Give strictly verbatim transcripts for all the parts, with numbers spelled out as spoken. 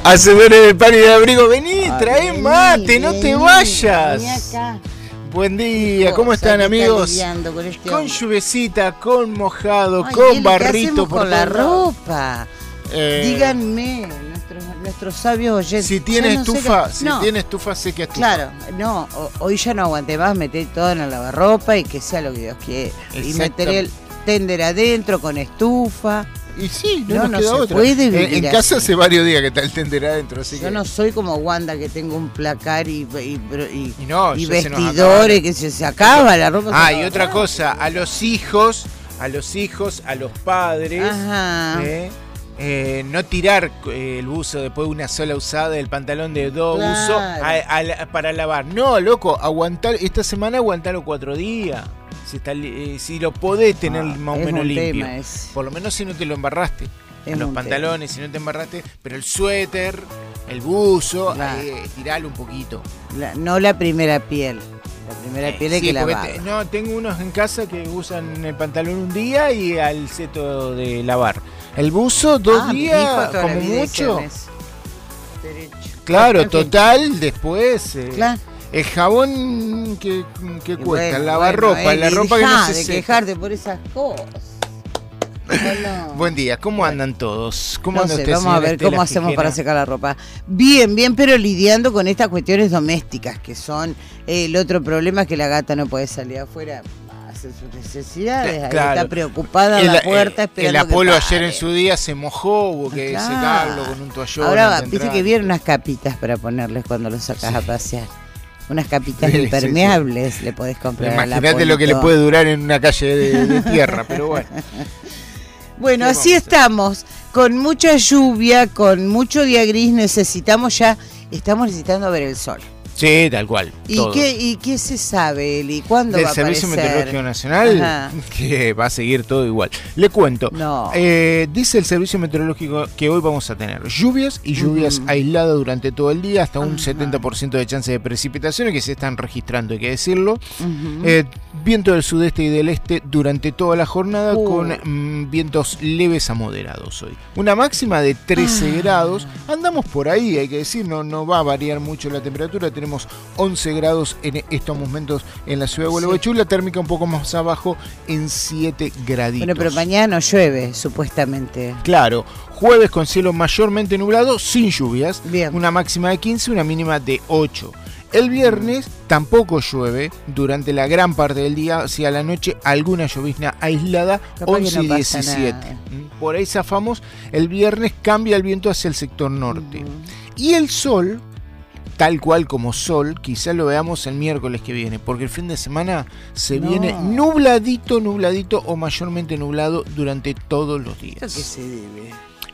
Hacedores de pan y de abrigo, vení, Ah, trae vení, mate, no te vení, vayas. vení acá. Buen día, Cosa ¿cómo están, que amigos? está lidiando con este Con hombre. lluvecita, con mojado, Ay, con Eli, ¿qué barrito hacemos por con la todos lados. ropa? Eh, Díganme, nuestros, nuestros sabios oyentes. Si tiene Ya no sé estufa, qué- si no, tiene estufa, sé que estufa. Claro, no, ho- hoy ya no aguanté más, meter todo en la lavarropa y que sea lo que Dios quiera. Y Exacto. meter el tender adentro con estufa. Y sí, no, No, nos no queda se otra. puede En- vivir en así. casa hace varios días que está el tender adentro, así Yo que... no soy como Wanda que tengo un placar y, y, y, Y no, y ya se nos vestidores acabaron. que se, se acaba la ropa. Ah, se y acaba. otra cosa, a los hijos, a los hijos, a los padres, Ajá. eh, eh, no tirar eh, el buzo después de una sola usada, el pantalón de dos Claro. usos a- a la- para lavar. No, loco, aguantar, esta semana aguantalo cuatro días. Si, está, li- eh, si lo podés tener Ah, más o es menos un limpio. tema ese. Por lo menos si no te lo embarraste. Es En los un pantalones, si no te embarraste, pero el suéter, el buzo, Claro. eh, tiralo un poquito. La- no la primera piel. La primera Eh, piel hay sí, que porque lavar. te- no, tengo unos en casa que usan el pantalón un día y al seto de lavar. El buzo dos Ah, mi hijo días, toda la como vida mucho. hicieron eso. Derecho. Claro, En fin. total, después eh, Claro. el jabón que, que Y cuesta, bueno, el lavarropa, bueno, la Eli, ropa que no dejá se de seca. quejarte por esas cosas. No, no. Buen día, ¿cómo andan todos? ¿Cómo No anda sé, usted, vamos a señora ver Estela cómo hacemos Gijena? para secar la ropa. Bien, bien, pero lidiando con estas cuestiones domésticas, que son eh, el otro problema es que la gata no puede salir afuera a hacer sus necesidades. Ahí Claro. está preocupada en El, la puerta eh, esperando el Apolo que ayer en pare. su día se mojó, hubo que Claro. secarlo con un toallón. Ahora, antes de viste entrar. que vienen unas capitas para ponerles cuando los sacas a pasear. Unas capitas Sí, sí, impermeables le podés comprar al Imagínate lo que le Apolito. puede durar en una calle de, de tierra, pero bueno. Bueno, ¿Qué así vamos a hacer? estamos, con mucha lluvia, con mucho día gris, necesitamos ya, estamos necesitando ver el sol. Sí, tal cual. ¿Y todo. qué, ¿Y qué se sabe, Eli? ¿Cuándo Del va a Servicio aparecer? Meteorológico Nacional, Ajá. que va a seguir todo igual. Le cuento. No. Eh, dice el Servicio Meteorológico que hoy vamos a tener lluvias y lluvias Ujú. aisladas durante todo el día, hasta un Ajá. setenta por ciento de chance de precipitaciones que se están registrando, hay que decirlo. Ujú. Eh, viento del sudeste y del este durante toda la jornada Uh. con mm, vientos leves a moderados hoy. Una máxima de trece Ah. grados. Andamos por ahí, hay que decir, no, no va a variar mucho la temperatura. Tenemos once grados en estos momentos en la ciudad de Gualeguaychú, la térmica un poco más abajo en siete graditos. Bueno, pero mañana no llueve, supuestamente. Claro, jueves con cielo mayormente nublado, sin lluvias, Bien. una máxima de quince, una mínima de ocho. El viernes tampoco llueve durante la gran parte del día, hacia la noche alguna llovizna aislada, Capaz que once no y pasa diecisiete. nada. Por ahí zafamos, el viernes cambia el viento hacia el sector norte. Ujú. Y el sol, tal cual como sol, quizá lo veamos el miércoles que viene, porque el fin de semana se No. viene nubladito, nubladito o mayormente nublado durante todos los días. ¿Esto qué se debe?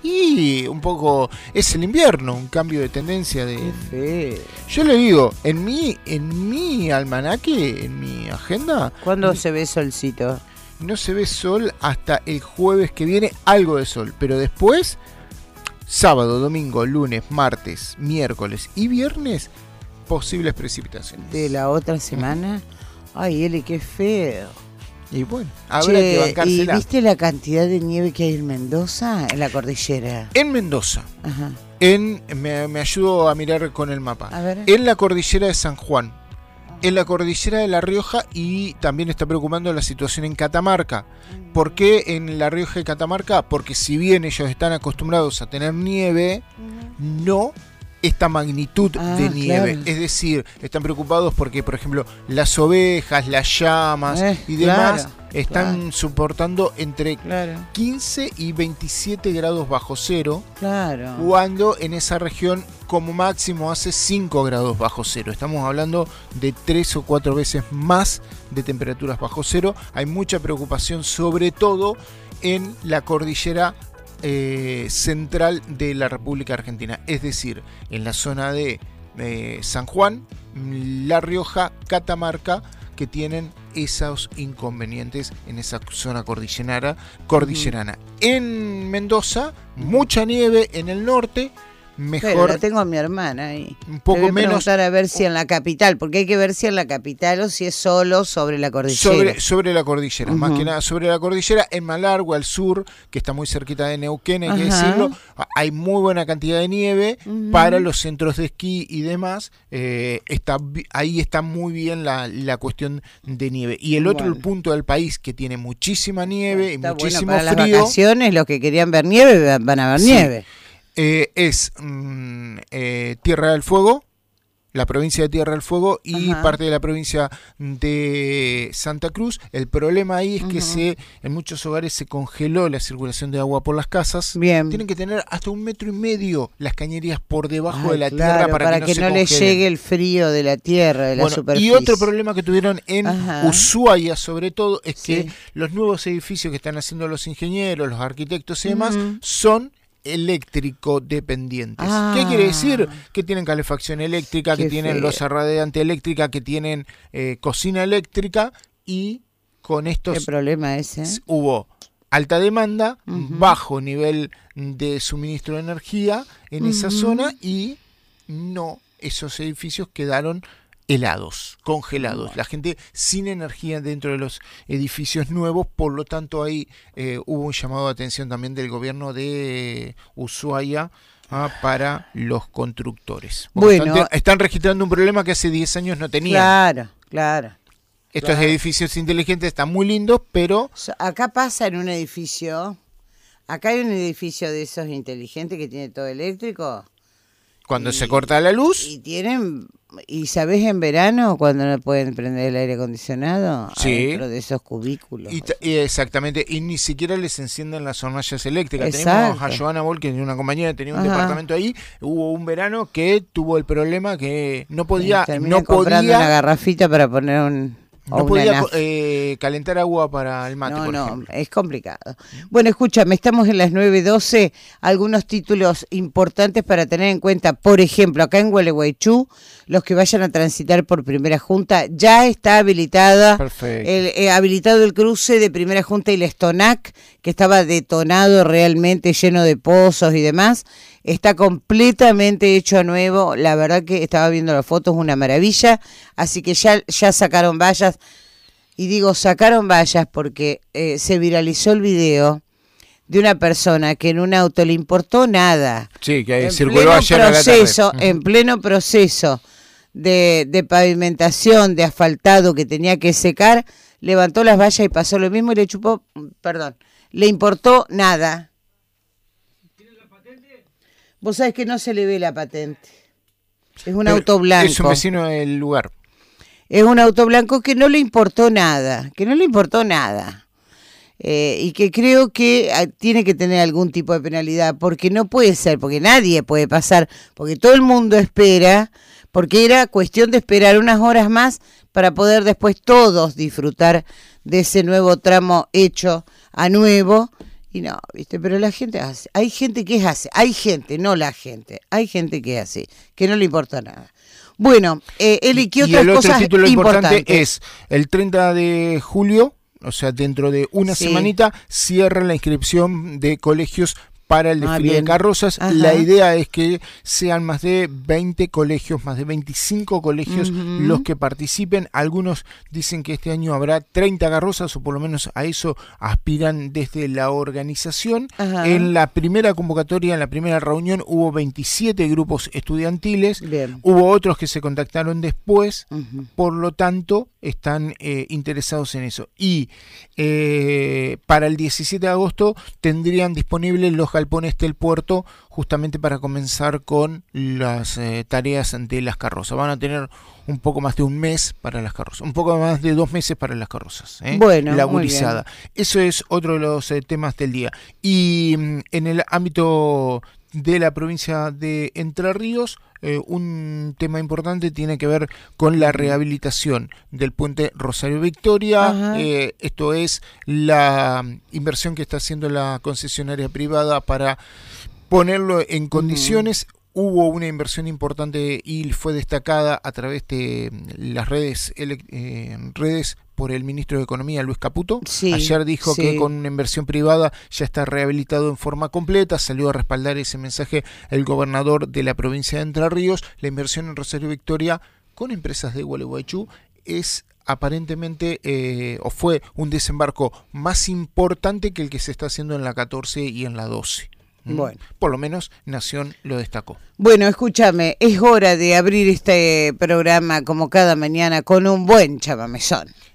Y un poco es el invierno, un cambio de tendencia de... Qué feo. Yo le digo, en mi, en mi almanaque, en mi agenda, ¿Cuándo se ve solcito? no se ve sol hasta el jueves que viene, algo de sol, pero después, sábado, domingo, lunes, martes, miércoles y viernes, posibles precipitaciones. ¿De la otra semana? Ay, Eli, qué feo. Y bueno, habrá que Che, ¿y bancársela. viste la cantidad de nieve que hay en Mendoza, en la cordillera? En Mendoza, Ajá. en me, me ayudo a mirar con el mapa. A ver. En la cordillera de San Juan, en la cordillera de La Rioja y también está preocupando la situación en Catamarca. ¿Por qué en La Rioja y Catamarca? Porque si bien ellos están acostumbrados a tener nieve, no esta magnitud Ah, de nieve. claro. Es decir, están preocupados porque, por ejemplo, las ovejas, las llamas Eh, y demás claro, están claro. soportando entre Claro, quince y veintisiete grados bajo cero, claro. cuando en esa región como máximo hace cinco grados bajo cero. Estamos hablando de tres o cuatro veces más de temperaturas bajo cero. Hay mucha preocupación, sobre todo en la cordillera eh, central de la República Argentina, es decir, en la zona de eh, San Juan, La Rioja, Catamarca, que tienen esos inconvenientes en esa zona cordillerana. cordillerana. En Mendoza, mucha nieve en el norte, mejor. Pero la tengo a mi hermana ahí. Un poco Le voy a menos. preguntar a ver si en la capital, porque hay que ver si en la capital o si es solo sobre la cordillera. Sobre, sobre la cordillera, Uh-huh. más que nada sobre la cordillera, en Malargüe, al sur, que está muy cerquita de Neuquén, hay que Ajá. decirlo, hay muy buena cantidad de nieve Uh-huh. para los centros de esquí y demás. Eh, está, ahí está muy bien la, la cuestión de nieve. Y el otro Bueno. el punto del país que tiene muchísima nieve y Está muchísimo bueno para frío. las vacaciones, los que querían ver nieve van a ver Sí. nieve. Eh, es mm, eh, Tierra del Fuego, la provincia de Tierra del Fuego y Ajá. parte de la provincia de Santa Cruz. El problema ahí es Ujú. que se, en muchos hogares se congeló la circulación de agua por las casas. Bien. Tienen que tener hasta un metro y medio las cañerías por debajo Ay, de la claro, tierra para, que no, se le congelen. llegue el frío de la tierra, de la Bueno, superficie. y otro problema que tuvieron en Ajá. Ushuaia, sobre todo, es Sí. que los nuevos edificios que están haciendo los ingenieros, los arquitectos y demás, Ujú. son eléctrico dependientes. Ah. ¿Qué quiere decir? Que tienen calefacción eléctrica, Qué que tienen feo. losa radiante eléctrica, que tienen eh, cocina eléctrica, y con ¿Qué estos problema ese? s- hubo alta demanda, Ujú. bajo nivel de suministro de energía en esa Ujú. zona, y no, esos edificios quedaron helados, congelados, Bueno. la gente sin energía dentro de los edificios nuevos. Por lo tanto ahí eh, hubo un llamado de atención también del gobierno de Ushuaia ah, para los constructores. Porque Bueno. están, están registrando un problema que hace diez años no tenían. Claro, claro. Estos claro. edificios inteligentes están muy lindos, pero So- Acá pasa en un edificio, acá hay un edificio de esos inteligentes que tiene todo eléctrico cuando Y- se corta la luz, y tienen, y sabés en verano cuando no pueden prender el aire acondicionado, Sí. dentro de esos cubículos. y, ta- y exactamente, y ni siquiera les encienden las hornallas eléctricas. Exacto. Tenemos a Joana Bol, que es una compañera que tenía un Ajá. departamento ahí. Hubo un verano que tuvo el problema que no podía, Termina no comprando podía, una garrafita para poner un o no una podía nafta. eh, calentar agua para el mate, No, por no, ejemplo. es complicado. Bueno, escúchame, estamos en las nueve doce, algunos títulos importantes para tener en cuenta. Por ejemplo, acá en Gualeguaychú, los que vayan a transitar por Primera Junta, ya está habilitada Perfecto. el, eh, habilitado el cruce de Primera Junta y Lestonac, que estaba detonado realmente, lleno de pozos y demás. Está completamente hecho a nuevo. La verdad que estaba viendo las fotos, una maravilla. Así que ya, ya sacaron vallas. Y digo, sacaron vallas porque eh, se viralizó el video de una persona que en un auto le importó nada. Sí, que En circuló pleno ayer a la tarde. proceso, Ujú. en pleno proceso de, de pavimentación, de asfaltado que tenía que secar, levantó las vallas y pasó lo mismo y le chupó, perdón, le importó nada. Vos sabés que no se le ve la patente. Es un Pero auto blanco. Es un vecino del lugar. Es un auto blanco que no le importó nada, que no le importó nada. Eh, y que creo que ah, tiene que tener algún tipo de penalidad, porque no puede ser, porque nadie puede pasar, porque todo el mundo espera, porque era cuestión de esperar unas horas más para poder después todos disfrutar de ese nuevo tramo hecho a nuevo. Y no, viste, pero la gente hace, hay gente que es así, hay gente, no la gente, hay gente que es así, que no le importa nada. Bueno, eh, Eli, ¿qué Y otras el otro cosas título importante importantes? es el treinta de julio, o sea, dentro de una Sí. semanita, cierra la inscripción de colegios para el Ah, desfile bien. de carrozas. Ajá. La idea es que sean más de veinte colegios, más de veinticinco colegios Ujú. los que participen. Algunos dicen que este año habrá treinta carrozas, o por lo menos a eso aspiran desde la organización. Ajá. En la primera convocatoria, en la primera reunión, hubo veintisiete grupos estudiantiles. Bien. Hubo otros que se contactaron después, Ujú. por lo tanto, están eh, interesados en eso. Y eh, para el diecisiete de agosto tendrían disponibles los galpones del puerto, justamente para comenzar con las eh, tareas de las carrozas. Van a tener un poco más de un mes para las carrozas, un poco más de dos meses para las carrozas. ¿eh? Bueno, la muy gurizada. Eso es otro de los eh, temas del día. Y mm, en el ámbito de la provincia de Entre Ríos, eh, un tema importante tiene que ver con la rehabilitación del puente Rosario Victoria. Eh, esto es la inversión que está haciendo la concesionaria privada para ponerlo en condiciones. Uh-huh. Hubo una inversión importante y fue destacada a través de las redes, ele- eh, redes por el ministro de Economía, Luis Caputo. Sí, Ayer dijo sí. que con una inversión privada ya está rehabilitado en forma completa. Salió a respaldar ese mensaje el gobernador de la provincia de Entre Ríos. La inversión en Rosario Victoria con empresas de Gualeguaychú es aparentemente eh, o fue un desembarco más importante que el que se está haciendo en la catorce y en la doce. ¿Mm? Bueno. Por lo menos Nación lo destacó. Bueno, escúchame, es hora de abrir este programa como cada mañana con un buen chamamezón.